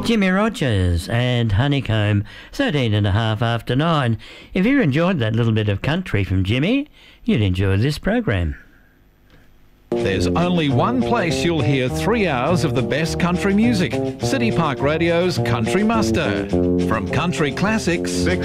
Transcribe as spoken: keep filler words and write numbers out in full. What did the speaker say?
Jimmy Rogers and Honeycomb, thirteen and a half after nine. If you enjoyed that little bit of country from Jimmy, you'd enjoy this program. There's only one place you'll hear three hours of the best country music. City Park Radio's Country Muster. From country classics